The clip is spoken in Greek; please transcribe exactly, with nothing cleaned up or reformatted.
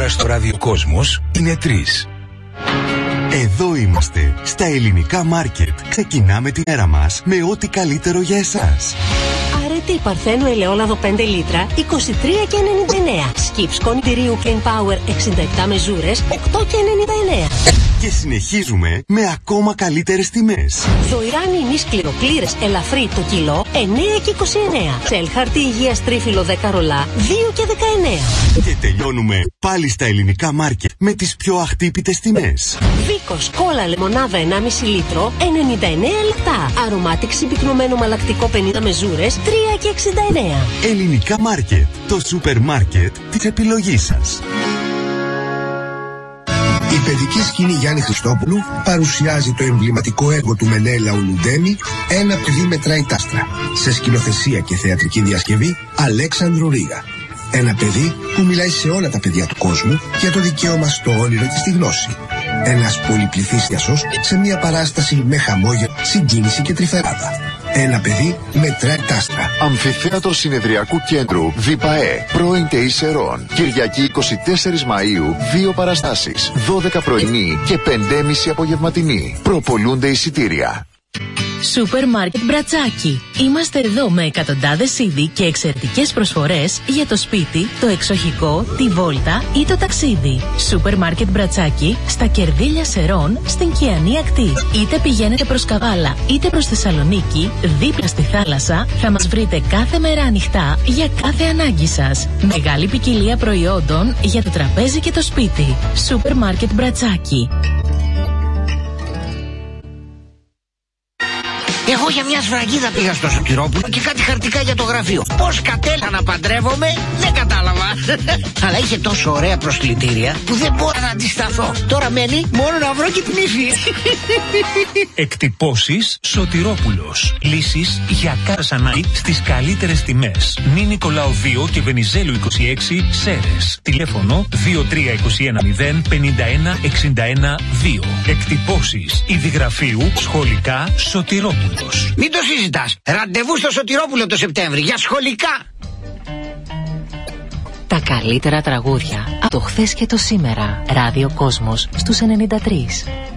ώρα στο ραδιοκόσμος είναι τρεις. Εδώ είμαστε, στα ελληνικά μάρκετ. Ξεκινάμε την μέρα μας με ό,τι καλύτερο για εσάς. Αρετή Παρθένου ελαιόλαδο πέντε λίτρα, είκοσι τρία και ενενήντα εννέα. Σκύψ κονιτηρίου Clean Power εξήντα επτά μεζούρες, οκτώ και ενενήντα εννέα. Και συνεχίζουμε με ακόμα καλύτερες τιμές. Δωηράνι ημίς κλινοκλήρες ελαφρύ το κιλό, εννέα και είκοσι εννέα. Σελ χαρτί υγείας τρίφυλλο δέκα ρολά, δύο και δεκαεννέα. Και τελειώνουμε πάλι στα ελληνικά μάρκετ με τις πιο αχτύπητες τιμές. Βίκος κόλλα λεμονάδα ενάμιση λίτρο, ενενήντα εννέα λεπτά. Αρωμάτικ συμπυκνωμένο μαλακτικό πενήντα μεζούρες, τρία και εξήντα εννέα. Ελληνικά μάρκετ, το σούπερ μάρκετ της επιλογής σας. Η παιδική σκηνή Γιάννη Χριστόπουλου παρουσιάζει το εμβληματικό έργο του Μενέλαου Λουντέμι, «Ένα παιδί μετράει τ' άστρα», σε σκηνοθεσία και θεατρική διασκευή Αλέξανδρου Ρίγα. Ένα παιδί που μιλάει σε όλα τα παιδιά του κόσμου για το δικαίωμα στο όνειρο και στη γνώση. Ένας πολυπληθής θειασός σε μια παράσταση με χαμόγελο, συγκίνηση και τρυφεράδα. Ένα παιδί μετράει τ' άστρα. Αμφιθέατρο Συνεδριακού Κέντρου ΒΙΠΑΕ, πρώην ΤΕΙ Σερών. Κυριακή εικοστή τέταρτη Μαΐου, δύο παραστάσεις, δώδεκα πρωινή και πέντε και μισή απογευματινή. Προπολούνται εισιτήρια. Σούπερ Μάρκετ Μπρατσάκι. Είμαστε εδώ με εκατοντάδες είδη και εξαιρετικές προσφορές για το σπίτι, το εξοχικό, τη βόλτα ή το ταξίδι. Σούπερ Μάρκετ Μπρατσάκι στα Κερδίλια Σερών στην Κιανή Ακτή. Είτε πηγαίνετε προς Καβάλα είτε προς Θεσσαλονίκη, δίπλα στη θάλασσα, θα μας βρείτε κάθε μέρα ανοιχτά για κάθε ανάγκη σας. Μεγάλη ποικιλία προϊόντων για το τραπέζι και το σπίτι. Σούπερ Μάρκετ Μπρατσάκι. Εγώ για μια σφραγίδα πήγα στο Σωτηρόπουλο και κάτι χαρτικά για το γραφείο. Πώς κατέλα να παντρεύομαι, δεν κατάλαβα. Αλλά είχε τόσο ωραία προσκλητήρια που δεν μπορώ να αντισταθώ. Τώρα μένει μόνο να βρω και πνίφη. Εκτυπώσεις Σωτηρόπουλος. Λύσεις για κάθε ανάγκη στις καλύτερες τιμές. Νη Νικολάου δύο και Βενιζέλου είκοσι έξι, Σέρες. Τηλέφωνο δύο τρία δύο ένα μηδέν πενήντα ένα εξήντα ένα δύο. Εκτυπώσεις ειδηγραφείου σχολικά Σωτηρόπουλο. Μην το συζητάς. Ραντεβού στο Σωτηρόπουλο το Σεπτέμβρη για σχολικά. Τα καλύτερα τραγούδια από το χθες και το σήμερα. Ράδιο Κόσμος στους ενενήντα τρία.